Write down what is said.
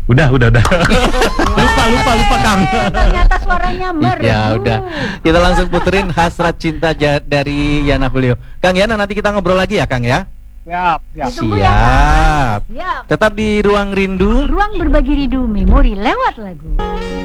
Udah. lupa Kang. Ternyata suaranya merdu. Ya udah, kita langsung puterin Hasrat Cinta dari Yana Julio. Kang Yana, nanti kita ngobrol lagi ya Kang ya. Siap. Ditunggu ya, Kang. Siap. Siap. Tetap di Ruang Rindu. Ruang berbagi rindu memori lewat lagu.